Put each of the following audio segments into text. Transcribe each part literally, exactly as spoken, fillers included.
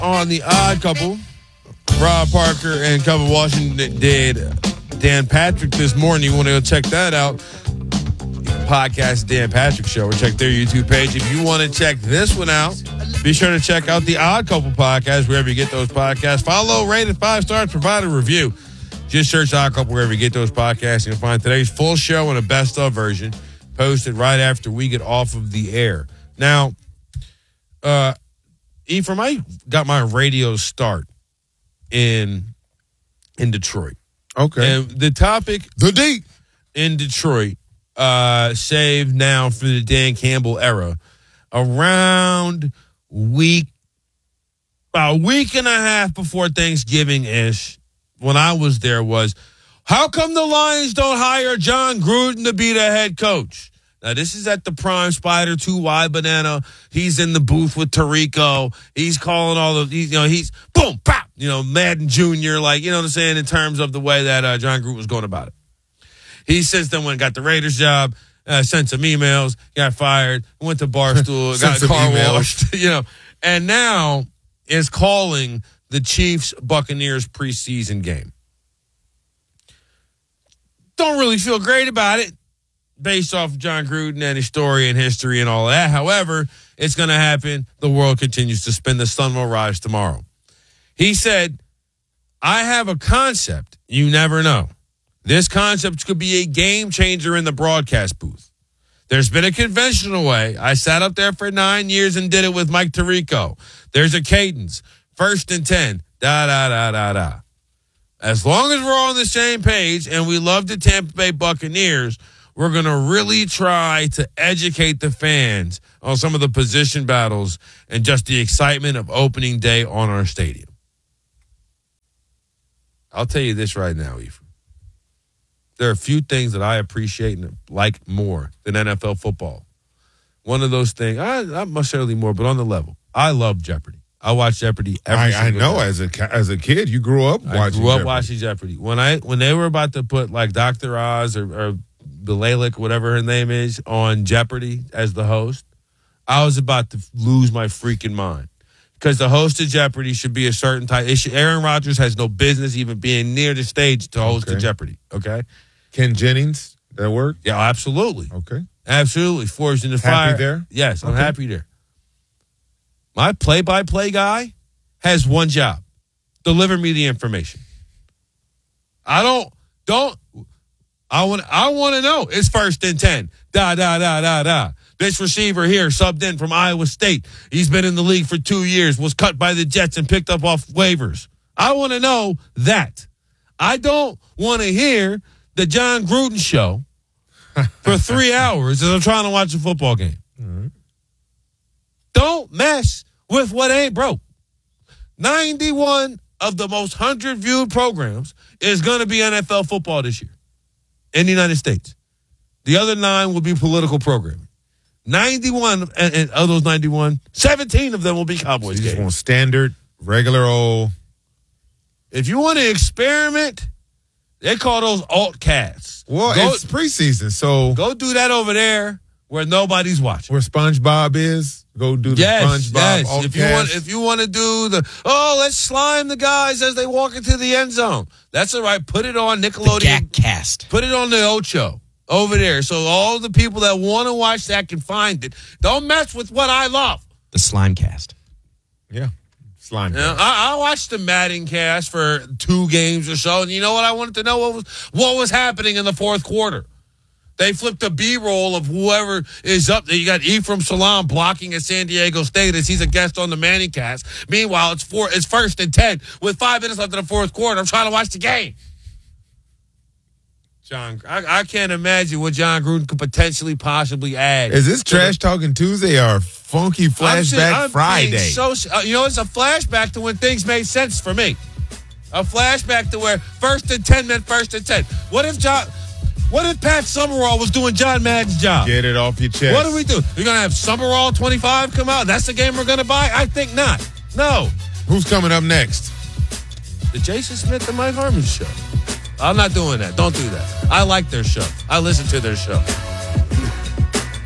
on The Odd Couple. Rob Parker and Kevin Washington did Dan Patrick this morning. You want to go check that out? Podcast Dan Patrick Show, or check their YouTube page. If you want to check this one out, be sure to check out The Odd Couple podcast wherever you get those podcasts. Follow, rate it five stars, provide a review. Just search Odd Couple wherever you get those podcasts. You'll find today's full show and a best of version posted right after we get off of the air. Now, uh, Ephraim, I got my radio start in in Detroit. Okay. And the topic the D in Detroit, uh, saved now for the Dan Campbell era, around week, about a week and a half before Thanksgiving-ish, when I was there, was, how come the Lions don't hire John Gruden to be the head coach? Now, this is at the Prime Spider two Y Banana. He's in the booth with Tirico. He's calling all the, you know, he's boom, pop, you know, Madden Junior, like, you know what I'm saying, in terms of the way that uh, John Gruden was going about it. He since then went and got the Raiders job, uh, sent some emails, got fired, went to Barstool, got a car emails. washed, you know, and now is calling the Chiefs-Buccaneers preseason game. Don't really feel great about it, based off of John Gruden and his story and history and all that. However, it's going to happen. The world continues to spin. The sun will rise tomorrow. He said, I have a concept. You never know. This concept could be a game changer in the broadcast booth. There's been a conventional way. I sat up there for nine years and did it with Mike Tirico. There's a cadence. First and ten. Da, da, da, da, da. As long as we're on the same page and we love the Tampa Bay Buccaneers, we're going to really try to educate the fans on some of the position battles and just the excitement of opening day on our stadium. I'll tell you this right now, Ephraim. There are a few things that I appreciate and like more than N F L football. One of those things, I, not necessarily more, but on the level, I love Jeopardy. I watch Jeopardy every I, I know day. as a as a kid, you grew up watching I grew up Jeopardy. watching Jeopardy. When I when they were about to put like Doctor Oz or, or Bilalik, whatever her name is, on Jeopardy as the host, I was about to lose my freaking mind. Because the host of Jeopardy should be a certain type. It should, Aaron Rodgers has no business even being near the stage to host okay. the Jeopardy. Okay, Ken Jennings, that work? Yeah, absolutely. Okay, absolutely. Forged in the happy fire. Happy there? Yes, I'm okay. happy there. My play-by-play guy has one job: deliver me the information. I don't don't. I want I want to know. It's first and ten. Da da da da da. This receiver here subbed in from Iowa State. He's been in the league for two years, was cut by the Jets and picked up off waivers. I want to know that. I don't want to hear the John Gruden show for three hours as I'm trying to watch a football game. Mm-hmm. Don't mess with what ain't broke. ninety-one of the most hundred-viewed programs is going to be N F L football this year in the United States. The other nine will be political programming. ninety-one and, and of those ninety-one, seventeen of them will be Cowboys so you games. just want standard, regular old. If you want to experiment, they call those alt casts. Well, go, it's preseason, so go do that over there where nobody's watching. Where SpongeBob is, go do the yes, SpongeBob yes. alt If you cast. want, if you want to do the oh, let's slime the guys as they walk into the end zone. That's all right. Put it on Nickelodeon. The Gak Cast. Put it on the Ocho. Over there, so all the people that want to watch that can find it. Don't mess with what I love. The Slime Cast. Yeah, Slime you know, Cast. I, I watched the Madden cast for two games or so, and you know what? I wanted to know what was what was happening in the fourth quarter. They flipped a B-roll of whoever is up there. You got Ephraim Salaam blocking at San Diego State as he's a guest on the Manning cast. Meanwhile, it's four, it's first and ten with five minutes left in the fourth quarter. I'm trying to watch the game. John, I, I can't imagine what John Gruden could potentially possibly add. Is this Trash Talking Tuesday or Funky Flashback I'm, I'm Friday? So, uh, you know, it's a flashback to when things made sense for me. A flashback to where first and ten meant first and ten. What if John? What if Pat Summerall was doing John Madden's job? Get it off your chest. What do we do? You're gonna have Summerall twenty-five come out? That's the game we're gonna buy? I think not. No. Who's coming up next? The Jason Smith and Mike Harmon show. I'm not doing that. Don't do that. I like their show. I listen to their show.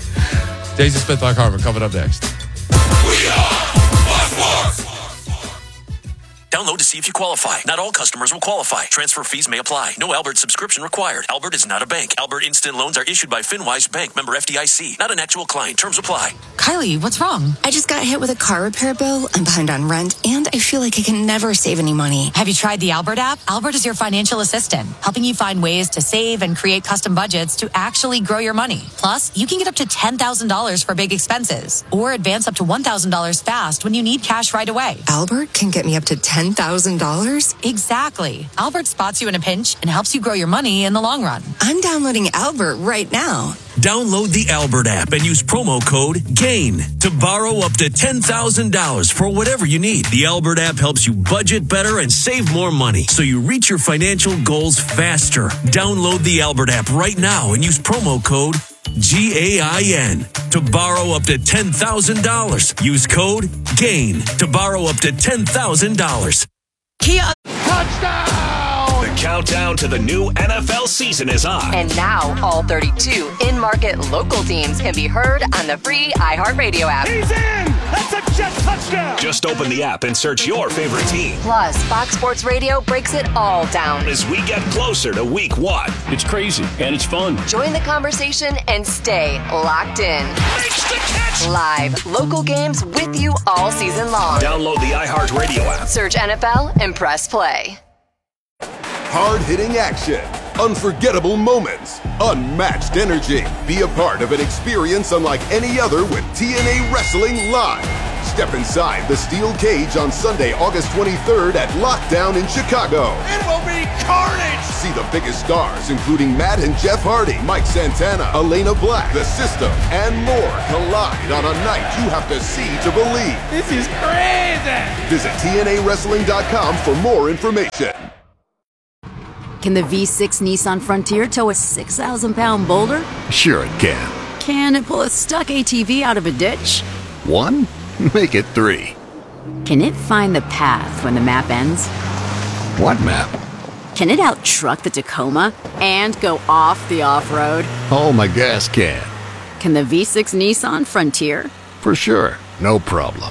Jason Smith, Mike Harmon, coming up next. We are Fox Sports. Download to see if you qualify. Not all customers will qualify. Transfer fees may apply. No Albert subscription required. Albert is not a bank. Albert Instant Loans are issued by FinWise Bank, member F D I C. Not an actual client. Terms apply. Kylie, what's wrong? I just got hit with a car repair bill. I'm behind on rent, and I feel like I can never save any money. Have you tried the Albert app? Albert is your financial assistant, helping you find ways to save and create custom budgets to actually grow your money. Plus, you can get up to ten thousand dollars for big expenses or advance up to one thousand dollars fast when you need cash right away. Albert can get me up to ten thousand dollars? Exactly. Albert spots you in a pinch and helps you grow your money in the long run. I'm downloading Albert right now. Download the Albert app and use promo code GAIN to borrow up to ten thousand dollars for whatever you need. The Albert app helps you budget better and save more money so you reach your financial goals faster. Download the Albert app right now and use promo code G A I N to borrow up to ten thousand dollars. Use code GAIN to borrow up to ten thousand dollars. Kia. Touchdown! The countdown to the new N F L season is on. And now all thirty-two in-market local teams can be heard on the free iHeartRadio app. He's in! That's a jet touchdown! Just open the app and search your favorite team. Plus, Fox Sports Radio breaks it all down as we get closer to week one. It's crazy and it's fun. Join the conversation and stay locked in. Makes the catch! Live local games with you all season long. Download the iHeartRadio app. Search N F L and press play. Hard-hitting action, unforgettable moments, unmatched energy. Be a part of an experience unlike any other with T N A Wrestling Live. Step inside the steel cage on Sunday, August twenty-third at Lockdown in Chicago. It will be carnage! See the biggest stars, including Matt and Jeff Hardy, Mike Santana, Elena Black, The System, and more collide on a night you have to see to believe. This is crazy! Visit T N A wrestling dot com for more information. Can the V six Nissan Frontier tow a six thousand pound boulder? Sure it can. Can it pull a stuck A T V out of a ditch? One? Make it three. Can it find the path when the map ends? What map? Can it out-truck the Tacoma and go off the off-road? Oh, my gas can. Can the V six Nissan Frontier? For sure. No problem.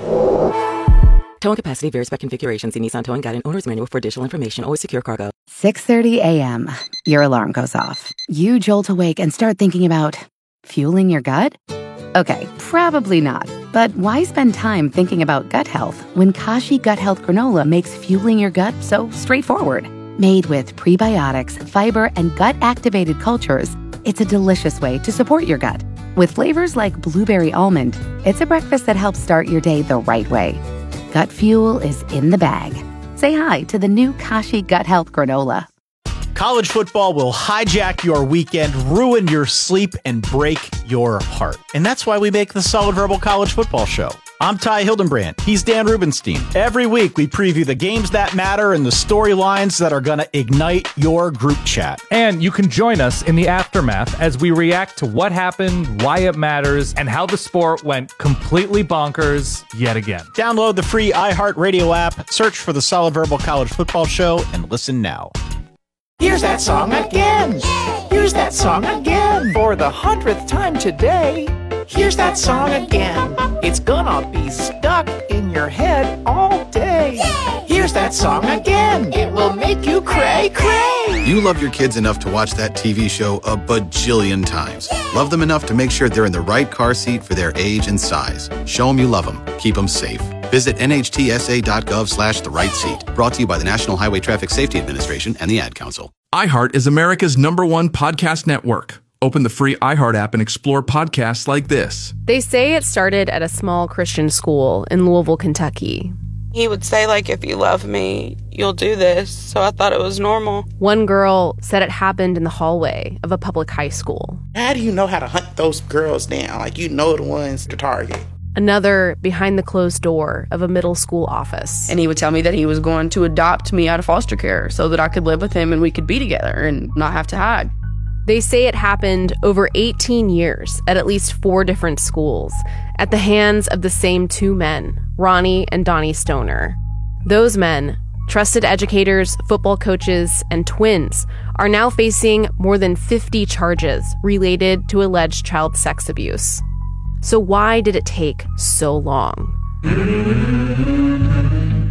Towing capacity varies by configuration. See Nissan Towing Guide and Owner's Manual for additional information. Always secure cargo. six thirty a.m. Your alarm goes off. You jolt awake and start thinking about fueling your gut? Okay, probably not. But why spend time thinking about gut health when Kashi Gut Health Granola makes fueling your gut so straightforward? Made with prebiotics, fiber, and gut-activated cultures, it's a delicious way to support your gut. With flavors like blueberry almond, it's a breakfast that helps start your day the right way. Gut fuel is in the bag. Say hi to the new Kashi Gut Health Granola. College football will hijack your weekend, ruin your sleep, and break your heart. And that's why we make the Solid Verbal College Football Show. I'm Ty Hildenbrand. He's Dan Rubenstein. Every week, we preview the games that matter and the storylines that are going to ignite your group chat. And you can join us in the aftermath as we react to what happened, why it matters, and how the sport went completely bonkers yet again. Download the free iHeartRadio app, search for the Solid Verbal College Football Show, and listen now. Here's that song again. Here's that song again. For the hundredth time today. Here's that song again. It's gonna be stuck in your head all day. Here's that song again. It will make you cray cray. You love your kids enough to watch that T V show a bajillion times. Love them enough to make sure they're in the right car seat for their age and size. Show them you love them. Keep them safe. Visit N H T S A dot gov slash the right seat. Brought to you by the National Highway Traffic Safety Administration and the Ad Council. iHeart is America's number one podcast network. Open the free iHeart app and explore podcasts like this. They say it started at a small Christian school in Louisville, Kentucky. He would say, like, if you love me, you'll do this. So I thought it was normal. One girl said it happened in the hallway of a public high school. How do you know how to hunt those girls down? Like, you know the ones to target. Another behind the closed door of a middle school office. And he would tell me that he was going to adopt me out of foster care so that I could live with him and we could be together and not have to hide. They say it happened over eighteen years at at least four different schools at the hands of the same two men, Ronnie and Donnie Stoner. Those men, trusted educators, football coaches, and twins, are now facing more than fifty charges related to alleged child sex abuse. So why did it take so long?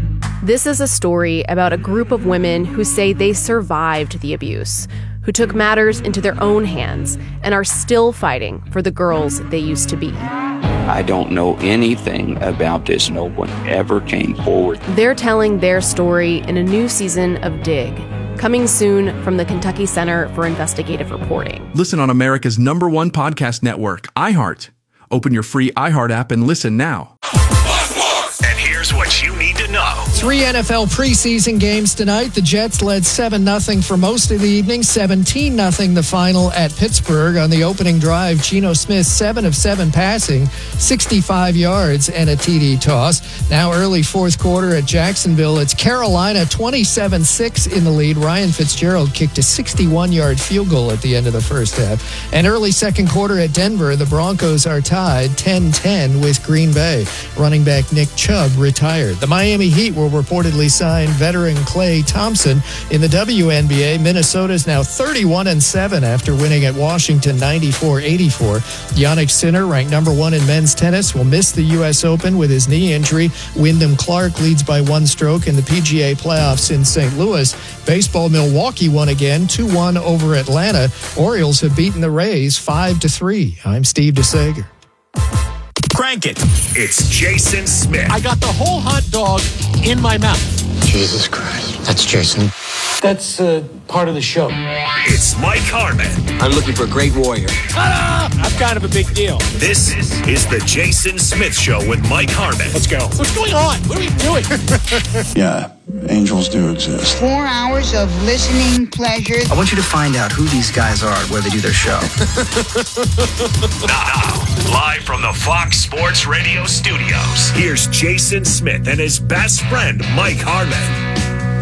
This is a story about a group of women who say they survived the abuse, who took matters into their own hands and are still fighting for the girls they used to be. I don't know anything about this. No one ever came forward. They're telling their story in a new season of Dig, coming soon from the Kentucky Center for Investigative Reporting. Listen on America's number one podcast network, iHeart. Open your free iHeart app and listen now. And here's what you need to know. Three N F L preseason games tonight. The Jets led seven nothing for most of the evening, seventeen nothing the final at Pittsburgh. On the opening drive, Geno Smith, seven of seven passing, sixty-five yards and a T D toss. Now early fourth quarter at Jacksonville, it's Carolina twenty-seven six in the lead. Ryan Fitzgerald kicked a sixty-one-yard field goal at the end of the first half. And early second quarter at Denver, the Broncos are tied ten ten with Green Bay. Running back Nick Chubb retired. The Miami Heat will reportedly sign veteran Klay Thompson in the W N B A. Minnesota is now thirty-one and seven after winning at Washington ninety-four eighty-four. Yannick Sinner, ranked number one in men's tennis, will miss the U S Open with his knee injury. Wyndham Clark leads by one stroke in the P G A playoffs in Saint Louis. Baseball, Milwaukee won again, two one over Atlanta. Orioles have beaten the Rays five to three. I'm Steve DeSager. Crank it. It's Jason Smith. I got the whole hot dog in my mouth. Jesus Christ. That's Jason. That's uh, part of the show. It's Mike Harmon. I'm looking for a great warrior. Ta-da! I'm kind of a big deal. This is the Jason Smith Show with Mike Harmon. Let's go. What's going on? What are we doing? Yeah, angels do exist. Four hours of listening pleasure. I want you to find out who these guys are, where they do their show. Now, live from the Fox Sports Radio studios, here's Jason Smith and his best friend, Mike Harmon.